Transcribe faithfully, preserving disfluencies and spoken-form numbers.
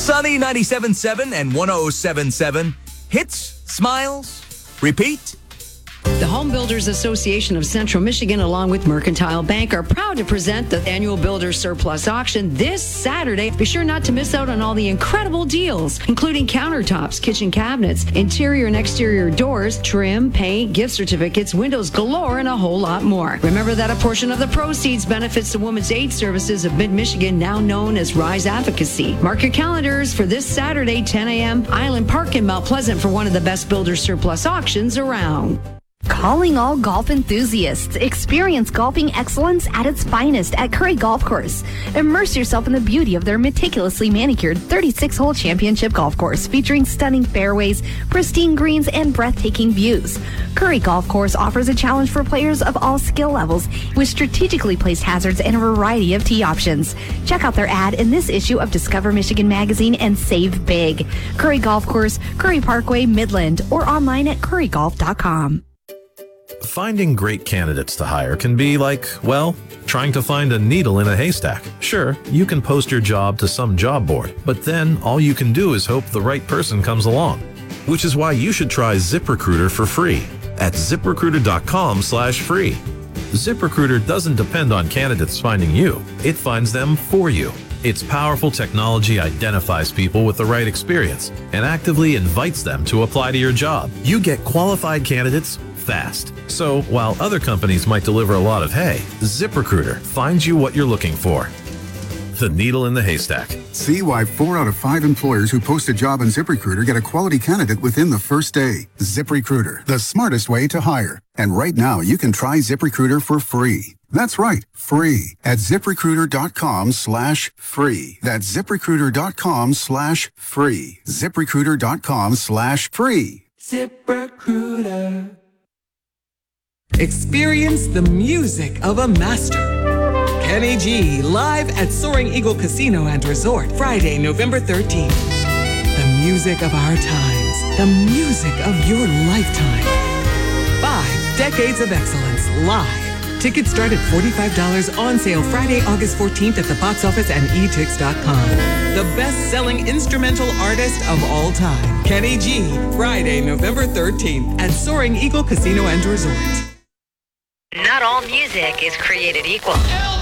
Sunny ninety-seven point seven and one oh seven point seven. Hits, smiles, repeat. The Home Builders Association of Central Michigan, along with Mercantile Bank, are proud to present the annual Builders Surplus Auction this Saturday. Be sure not to miss out on all the incredible deals, including countertops, kitchen cabinets, interior and exterior doors, trim, paint, gift certificates, windows galore, and a whole lot more. Remember that a portion of the proceeds benefits the Women's Aid Services of Mid-Michigan, now known as Rise Advocacy. Mark your calendars for this Saturday, ten a.m., Island Park in Mount Pleasant for one of the best Builders Surplus auctions around. Calling all golf enthusiasts. Experience golfing excellence at its finest at Curry Golf Course. Immerse yourself in the beauty of their meticulously manicured thirty-six hole championship golf course featuring stunning fairways, pristine greens, and breathtaking views. Curry Golf Course offers a challenge for players of all skill levels with strategically placed hazards and a variety of tee options. Check out their ad in this issue of Discover Michigan Magazine and save big. Curry Golf Course, Curry Parkway, Midland, or online at curry golf dot com. Finding great candidates to hire can be like, well, trying to find a needle in a haystack. Sure, you can post your job to some job board, but then all you can do is hope the right person comes along. Which is why you should try ZipRecruiter for free at ZipRecruiter.com slash free. ZipRecruiter doesn't depend on candidates finding you. It finds them for you. Its powerful technology identifies people with the right experience and actively invites them to apply to your job. You get qualified candidates fast. So while other companies might deliver a lot of hay, ZipRecruiter finds you what you're looking for. The needle in the haystack. See why four out of five employers who post a job on ZipRecruiter get a quality candidate within the first day. ZipRecruiter, the smartest way to hire. And right now, you can try ZipRecruiter for free. That's right, free at ZipRecruiter.com slash free. That's ZipRecruiter.com slash free. ZipRecruiter.com slash free. ZipRecruiter. Experience the music of a master. Kenny G, live at Soaring Eagle Casino and Resort, Friday, November thirteenth. The music of our times, the music of your lifetime. Five decades of excellence, live. Tickets start at forty-five dollars, on sale Friday, August fourteenth at the box office and e tix dot com. The best-selling instrumental artist of all time, Kenny G, Friday, November thirteenth at Soaring Eagle Casino and Resort. Not all music is created equal.